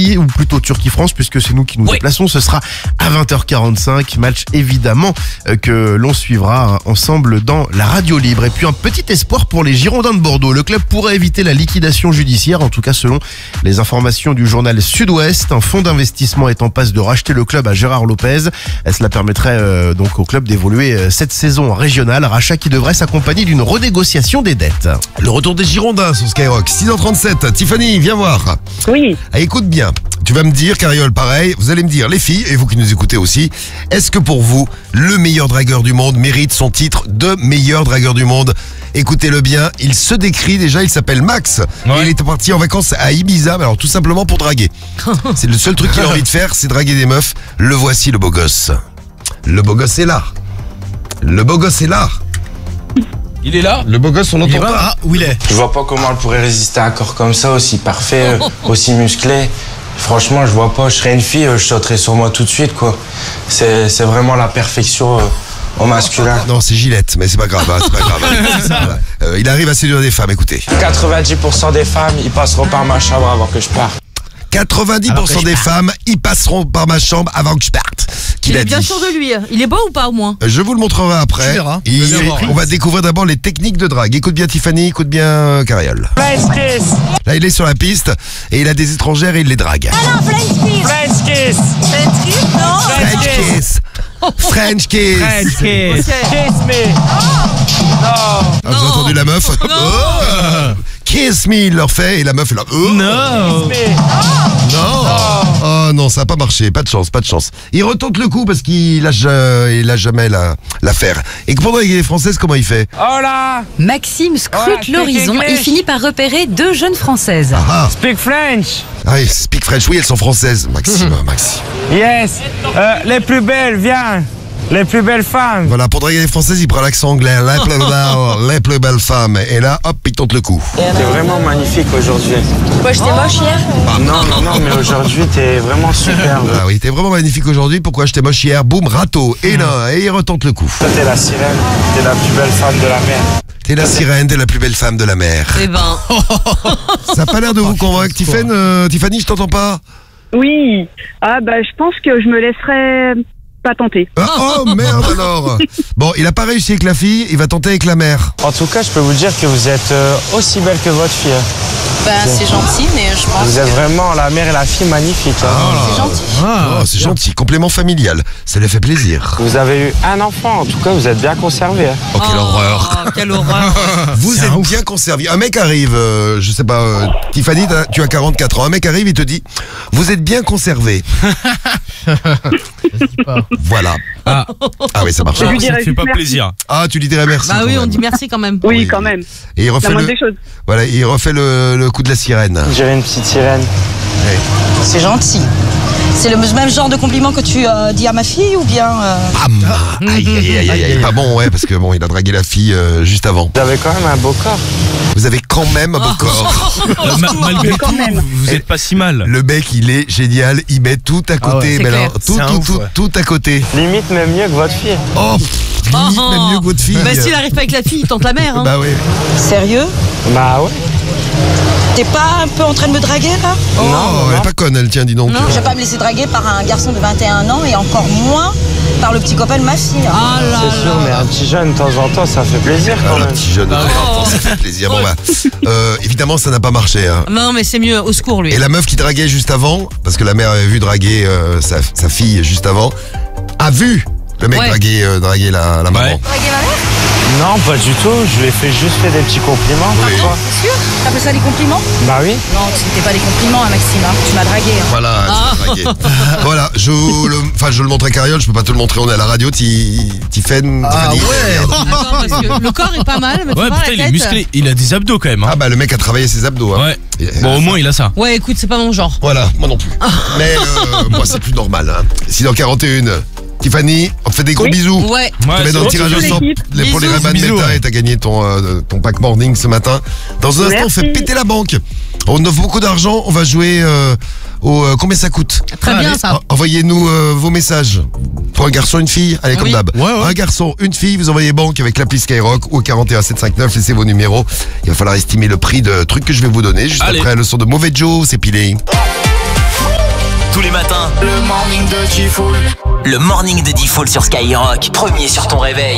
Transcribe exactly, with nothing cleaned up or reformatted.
Turquie, ou plutôt Turquie-France, puisque c'est nous qui nous Oui. déplaçons. Ce sera à vingt heures quarante-cinq, match évidemment euh, que l'on suivra hein, ensemble dans la radio libre. Et puis un petit espoir pour les Girondins de Bordeaux. Le club pourrait éviter la liquidation judiciaire, en tout cas selon les informations du journal Sud-Ouest. Un fonds d'investissement est en passe de racheter le club à Gérard Lopez. Et cela permettrait euh, donc au club d'évoluer euh, cette saison régionale, rachat qui devrait s'accompagner d'une renégociation des dettes. Le retour des Girondins sur Skyrock. six heures trente-sept. Tiffany, viens voir. Oui, Ah, écoute bien. Tu vas me dire, Cariole, pareil. Vous allez me dire, les filles, et vous qui nous écoutez aussi, est-ce que pour vous, le meilleur dragueur du monde mérite son titre de meilleur dragueur du monde? Écoutez-le bien, il se décrit déjà, il s'appelle Max. Ouais. Et il était parti en vacances à Ibiza, mais alors tout simplement pour draguer. C'est le seul truc qu'il a envie de faire, c'est draguer des meufs. Le voici, le beau gosse. Le beau gosse est là. Le beau gosse est là. Il est là. Le beau gosse, on Il est l'entend là. pas. Ah, où il est? Je vois pas comment elle pourrait résister à un corps comme ça, aussi parfait, euh, aussi musclé. Franchement, je vois pas. Je serais une fille, euh, je sauterais sur moi tout de suite, quoi. C'est c'est vraiment la perfection euh, au masculin. Non, c'est Gillette, mais c'est pas grave, hein, c'est pas grave. Voilà. Euh, il arrive à séduire des femmes, écoutez. quatre-vingt-dix pour cent des femmes, ils passeront par ma chambre avant que je parte. quatre-vingt-dix pour cent des femmes y passeront par ma chambre avant que je parte. Qu'il Il a est bien dit. sûr de lui. Il est beau ou pas au moins? Je vous le montrerai après. Tu verras. Il- Je vais voir. on va découvrir d'abord les techniques de drague. Écoute bien Tiffany, écoute bien euh, Cariole. French kiss, Là, il est sur la piste et il a des étrangères et il les drague. French kiss, French kiss. French kiss. kiss me. Ah, vous avez entendu la meuf? Oh Kiss me, il leur fait et la meuf est là. Oh Non. Non. Oh non, ça n'a pas marché. Pas de chance, pas de chance. Il retente le coup parce qu'il lâche, euh, il lâche jamais la- l'affaire. Et que pendant qu'il est française, comment il fait? Oh là, Maxime scrute Voilà, l'horizon speak et English. finit par repérer deux jeunes françaises. Ah, speak French. ah oui, speak French. Oui, elles sont françaises. Maxime, Maxime. Yes, euh, les plus belles, viens. Les plus belles femmes. Voilà, pour draguer les françaises, il prend l'accent anglais. Les plus belles, les plus belles femmes. Et là, hop, il tente le coup. T'es vraiment magnifique aujourd'hui. Pourquoi j'étais moche hier? Non, non, non, mais aujourd'hui, t'es vraiment superbe. Ah oui, t'es vraiment magnifique aujourd'hui. Pourquoi j'étais moche hier? Boum, râteau. Et là, et il retente le coup. Toi, t'es la sirène, t'es la plus belle femme de la mer. T'es la sirène, t'es la plus belle femme de la mer. Eh ben, Ça n'a pas l'air de vous convaincre, Tiffany, euh, Tiffany, je t'entends pas. oui. Ah bah je pense que je me laisserai pas tenter. Ah, oh merde alors. Bon, il a pas réussi avec la fille, il va tenter avec la mère. En tout cas, je peux vous dire que vous êtes euh, aussi belle que votre fille. Ben c'est gentil, mais je pense Vous êtes vraiment la mère et la fille magnifiques. hein. c'est gentil. Oh, c'est gentil, complément familial. Ça lui fait plaisir. Vous avez eu un enfant, en tout cas, vous êtes bien conservé. hein. Oh, quelle horreur. Oh, quelle horreur. Vous êtes bien conservé. Un mec arrive, euh, je sais pas, euh, Tiffany, t'as- tu as quarante-quatre ans. Un mec arrive, il te dit, vous êtes bien conservé. Voilà. Ah, Ah oui, ça marche. Je lui ça dirais te fait pas merci. plaisir. Ah, tu lui dirais merci. Bah quand oui, on même. dit merci quand même. Oui, Oui. quand même. Et il refait La moindre le, des choses. voilà, il refait le, le coup de la sirène. J'ai une petite sirène. C'est gentil. C'est le même genre de compliment que tu euh, dis à ma fille ou bien euh, Bam. Aïe, aïe, aïe, aïe, aïe. Pas bon, ouais, parce que bon, il a dragué la fille euh, juste avant. Vous avez quand même un beau corps. Vous avez quand même un beau corps. Euh, ma- malgré quand tout, même. vous, vous êtes pas si mal. Le mec, il est génial. Il met tout à côté. Ah ouais. C'est mais clair. alors, tout, C'est un tout, ouf, tout, ouais. tout à côté. Limite même mieux que votre fille. Oh, pff, limite Oh. même mieux que votre fille. Bah s'il arrive pas avec la fille, il tente la mère. Hein. Bah oui. sérieux? Bah ouais. T'es pas un peu en train de me draguer là? Oh, elle est pas conne, elle tient, dis donc. Je vais pas me laisser draguer par un garçon de vingt et un ans et encore moins par le petit copain de ma fille. Ah là C'est sûr, mais là. un petit jeune, de temps en temps, ça fait plaisir Ah, quand le même. petit jeune de temps en temps, ça fait plaisir. Bon, bah, euh, évidemment, ça n'a pas marché. Hein. Non mais c'est mieux, au secours lui. Et la meuf qui draguait juste avant, parce que la mère avait vu draguer euh, sa, sa fille juste avant, a vu le mec Ouais. draguer, euh, draguer la, la maman. Ouais. Non, pas du tout. Je lui ai fait juste fait des petits compliments. Oui. parfois. C'est sûr? T'appelles ça des compliments? Bah oui. Non, c'était pas des compliments, hein, Maxime. hein. Tu m'as dragué. hein. Voilà, Ah. tu l'as dragué. Voilà, je vous le, enfin, je le montre à Cariole, je peux pas te le montrer, on est à la radio, Ti- Tiffen, Ah Tiffany, ouais. merde. Attends, parce que le corps est pas mal, mais tu Ouais, vois putain, la il est tête. musclé. Il a des abdos quand même. Hein. Ah bah le mec a travaillé ses abdos. Hein. Ouais. Et- Bon, au moins, il a ça. Ouais, écoute, c'est pas mon genre. Voilà, moi non plus. Mais euh, moi c'est plus normal. Hein. Si dans quarante et un, Tiffany, on te fait des gros Oui. bisous. Ouais. Tu Ouais, mets dans le c'est- tirage au Bisous, sort l'équipe. les- pour les Bisous. Ray-Ban Bisous, Meta ouais. et t'as gagné ton, euh, ton pack morning ce matin. Dans un instant, on fait Merci. péter la banque. On offre beaucoup d'argent, on va jouer euh, au euh, combien ça coûte. Très bien ça. En- Envoyez-nous euh, vos messages. Pour un garçon, une fille, allez comme Oui. d'hab. Ouais, ouais. Un garçon, une fille, vous envoyez banque avec l'appli Skyrock ou au quarante et un sept cent cinquante-neuf, laissez vos numéros. Il va falloir estimer le prix de trucs que je vais vous donner juste Allez. après le son de Mauvais Joe, c'est pilé. tous les matins. Le morning de Diffoul. Le morning de Diffoul sur Skyrock. Premier sur ton réveil.